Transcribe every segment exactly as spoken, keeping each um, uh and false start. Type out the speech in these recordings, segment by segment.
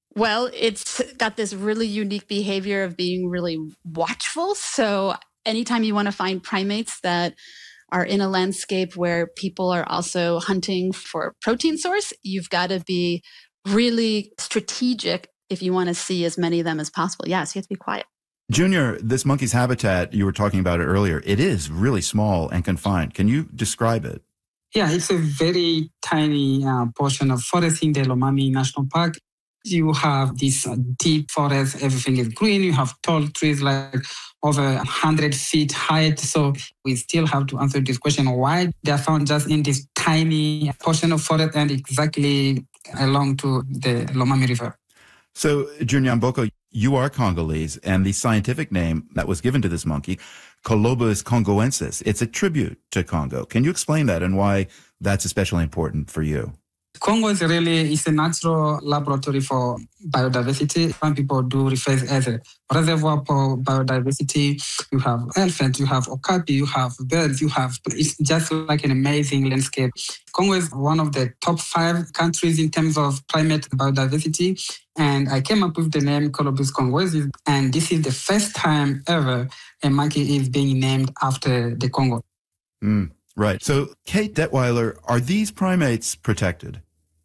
Well, it's got this really unique behavior of being really watchful. So anytime you want to find primates that are in a landscape where people are also hunting for protein source, you've got to be really strategic if you want to see as many of them as possible. Yes, yeah, so you have to be quiet. Junior, this monkey's habitat, you were talking about it earlier, it is really small and confined. Can you describe it? Yeah, it's a very tiny uh, portion of forest in the Lomami National Park. You have this uh, deep forest, everything is green. You have tall trees like over one hundred feet height. So we still have to answer this question, why they are found just in this tiny portion of forest and exactly along to the Lomami River. So, Junior Mboko, you are Congolese, and the scientific name that was given to this monkey, Colobus congoensis, it's a tribute to Congo. Can you explain that and why that's especially important for you? Congo is really is a natural laboratory for biodiversity. Some people do refer it as a reservoir for biodiversity. You have elephants, you have okapi, you have birds, you have, it's just like an amazing landscape. Congo is one of the top five countries in terms of primate biodiversity. And I came up with the name Colobus congoensis. And this is the first time ever a monkey is being named after the Congo. Mm, right. So, Kate Detweiler, are these primates protected?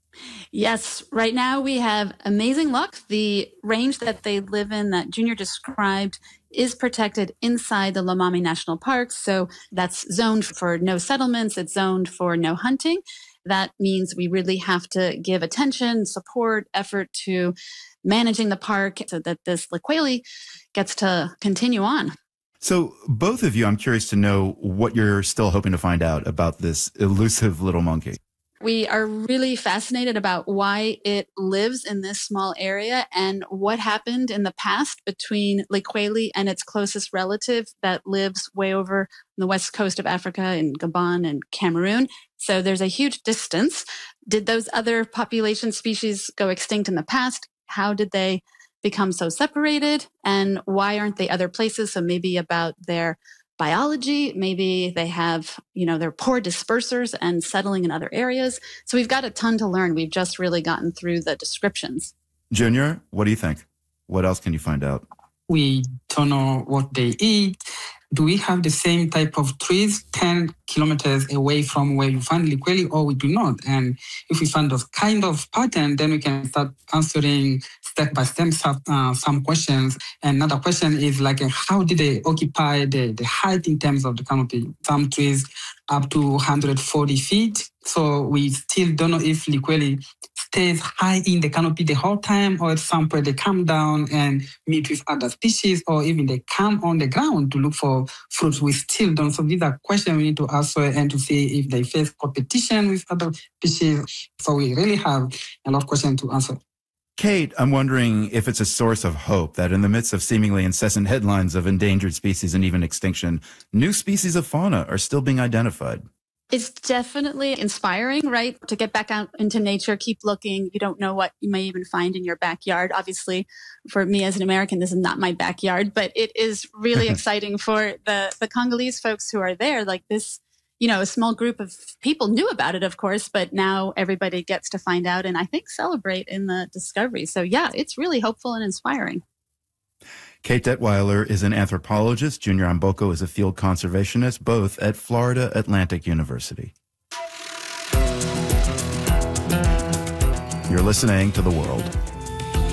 Yes. Right now we have amazing luck. The range that they live in that Junior described is protected inside the Lomami National Park. So that's zoned for no settlements. It's zoned for no hunting. That means we really have to give attention, support, effort to managing the park so that this Likweli gets to continue on. So both of you, I'm curious to know what you're still hoping to find out about this elusive little monkey. We are really fascinated about why it lives in this small area and what happened in the past between Likweli and its closest relative that lives way over on the west coast of Africa in Gabon and Cameroon. So there's a huge distance. Did those other population species go extinct in the past? How did they become so separated? And why aren't they other places? So maybe about their biology, maybe they have, you know, they're poor dispersers and settling in other areas. So we've got a ton to learn. We've just really gotten through the descriptions. Junior, what do you think? What else can you find out? We don't know what they eat. Do we have the same type of trees ten kilometers away from where you find Likweli, or we do not? And if we find those kind of pattern, then we can start answering step by step uh, some questions. And another question is like, uh, how did they occupy the, the height in terms of the canopy? Some trees up to one hundred forty feet. So we still don't know if Likweli stays high in the canopy the whole time, or at some point they come down and meet with other species, or even they come on the ground to look for fruits. We still don't. So these are questions we need to answer and to see if they face competition with other species. So we really have a lot of questions to answer. Kate, I'm wondering if it's a source of hope that in the midst of seemingly incessant headlines of endangered species and even extinction, new species of fauna are still being identified. It's definitely inspiring, right? To get back out into nature, keep looking. You don't know what you may even find in your backyard. Obviously, for me as an American, this is not my backyard, but it is really exciting for the, the Congolese folks who are there. Like this, you know, a small group of people knew about it, of course, but now everybody gets to find out and I think celebrate in the discovery. So yeah, it's really hopeful and inspiring. Kate Detweiler is an anthropologist. Junior Mboko is a field conservationist, both at Florida Atlantic University. You're listening to The World.